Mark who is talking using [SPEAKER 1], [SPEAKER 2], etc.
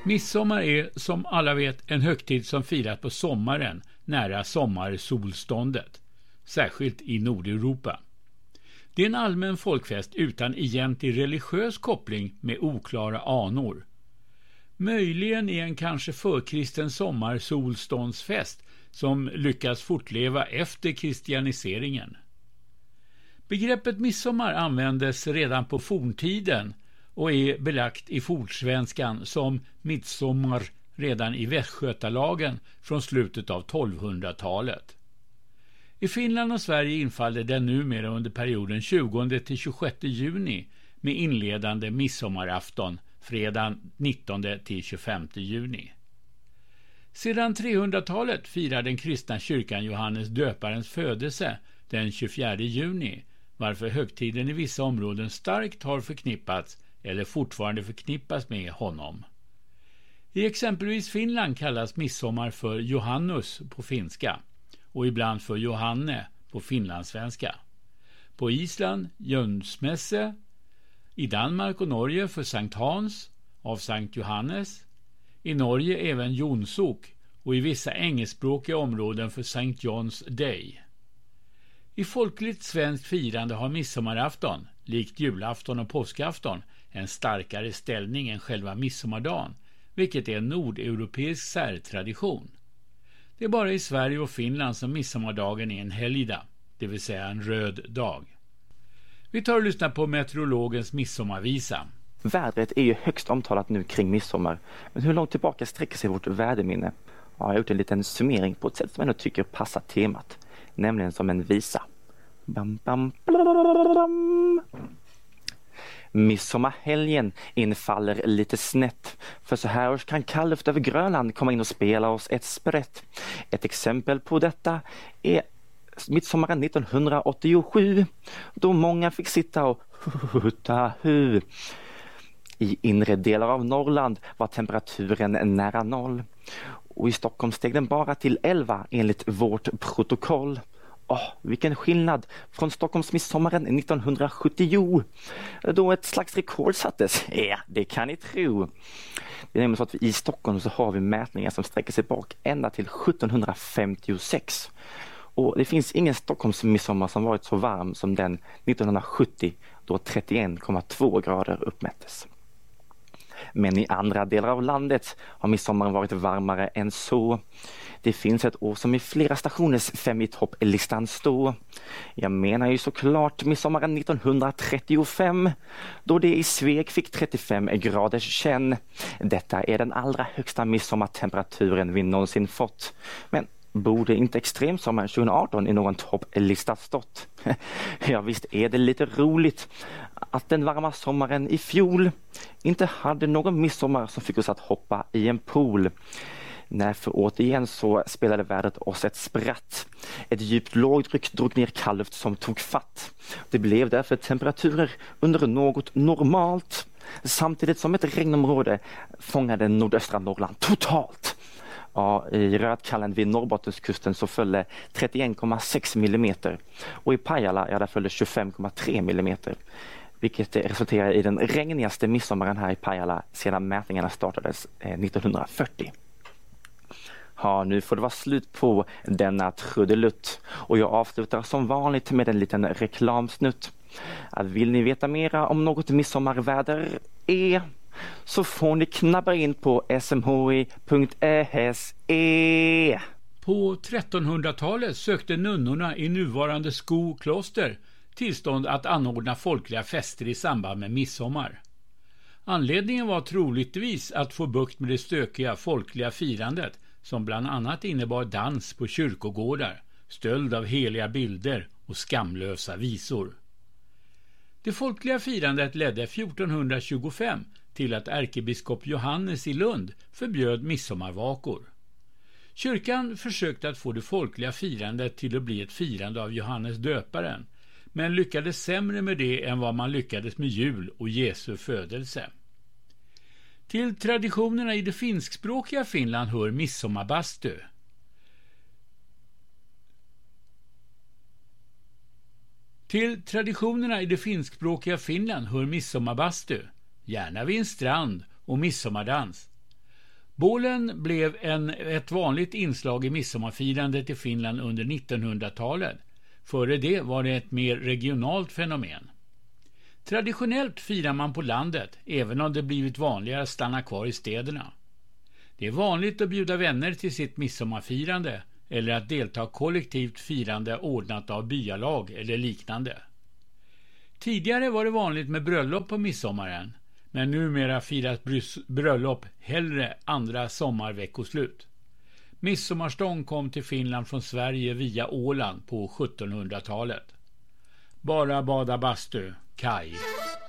[SPEAKER 1] Midsommar är, som alla vet, en högtid som firas på sommaren nära sommarsolståndet, särskilt i Nordeuropa. Det är en allmän folkfest utan egentlig religiös koppling med oklara anor. Möjligen är en kanske förkristen sommarsolståndsfest som lyckas fortleva efter kristianiseringen. Begreppet midsommar användes redan på forntiden och är belagt i fornsvenskan som midsommar redan i Västgötalagen från slutet av 1200-talet. I Finland och Sverige infaller den numera under perioden 20 till 26 juni med inledande midsommarafton fredagen 19 till 25 juni. Sedan 300-talet firar den kristna kyrkan Johannes döparens födelse den 24 juni, varför högtiden i vissa områden starkt har förknippats eller fortfarande förknippas med honom. I exempelvis Finland kallas midsommar för Johannus på finska och ibland för Johanne på finlandssvenska. På Island Jönsmässe, i Danmark och Norge för Sankt Hans av Sankt Johannes, i Norge även Jonsok och i vissa engelskspråkiga områden för Sankt Johns Day. I folkligt svenskt firande har midsommarafton, likt julafton och påskafton, en starkare ställning än själva midsommardagen, vilket är en nordeuropeisk särtradition. Det är bara i Sverige och Finland som midsommardagen är en helgdag, det vill säga en röd dag. Vi tar och lyssnar på meteorologens midsommarvisa.
[SPEAKER 2] Vädret är ju högst omtalat nu kring midsommar, men hur långt tillbaka sträcker sig vårt väderminne? Ja, jag har gjort en liten summering på ett sätt som jag tycker passar temat, nämligen som en visa. Bam, bam, blablabla. Midsommarhelgen infaller lite snett, för så här års kan kallluft över Grönland komma in och spela oss ett sprätt. Ett exempel på detta är midsommaren 1987, då många fick sitta och hutta hu. I inre delar av Norrland var temperaturen nära noll och i Stockholm steg den bara till 11 enligt vårt protokoll. Vilken skillnad från Stockholms midsommaren 1970, då ett slags rekord sattes. Ja, det kan ni tro. Det är nämligen så att i Stockholm så har vi mätningar som sträcker sig bak ända till 1756. Och det finns ingen Stockholms midsommar som varit så varm som den 1970, då 31,2 grader uppmättes. Men i andra delar av landet har midsommaren varit varmare än så. Det finns ett år som i flera stationers 5 i topp-listan står. Jag menar ju såklart midsommaren 1935, då det i Sveg fick 35 graders känn. Detta är den allra högsta midsommartemperaturen vi någonsin fått. Men borde inte extremsommaren 2018 i någon topplista stått? Ja, visst är det lite roligt att den varma sommaren i fjol inte hade någon midsommar som fick oss att hoppa i en pool. Nej, för återigen så spelade vädret oss ett spratt. Ett djupt lågtryck drog ner kallluft som tog fatt. Det blev därför temperaturer under något normalt, samtidigt som ett regnområde fångade nordöstra Norrland totalt. Ja, i Rödkallen vid Norrbottenskusten så följde 31,6 mm och i Pajala där följde 25,3 mm, vilket resulterar i den regnigaste midsommaren här i Pajala sedan mätningarna startades 1940. Ja, nu får det vara slut på denna trudelutt och jag avslutar som vanligt med en liten reklamsnutt. Vill ni veta mera om något midsommarväder är, så får ni knabba in på smhi.se.
[SPEAKER 1] På 1300-talet sökte nunnorna i nuvarande Skokloster tillstånd att anordna folkliga fester i samband med midsommar. Anledningen var troligtvis att få bukt med det stökiga folkliga firandet, som bland annat innebar dans på kyrkogårdar, stöld av heliga bilder och skamlösa visor. Det folkliga firandet ledde 1425 till att ärkebiskop Johannes i Lund förbjöd midsommarvakor. Kyrkan försökte att få det folkliga firandet till att bli ett firande av Johannes döparen, men lyckades sämre med det än vad man lyckades med jul och Jesu födelse. Till traditionerna i det finskspråkiga Finland hör midsommarbastu. Gärna vid en strand och midsommardans. Bålen blev ett vanligt inslag i midsommarfirandet i Finland under 1900-talet. Före det var det ett mer regionalt fenomen. Traditionellt firar man på landet, även om det blivit vanligare att stanna kvar i städerna. Det är vanligt att bjuda vänner till sitt midsommarfirande eller att delta kollektivt firande ordnat av byalag eller liknande. Tidigare var det vanligt med bröllop på midsommaren, men numera firas bröllop hellre andra sommarveckoslut. Midsommarstång kom till Finland från Sverige via Åland på 1700-talet. Bara bada bastu, kaj.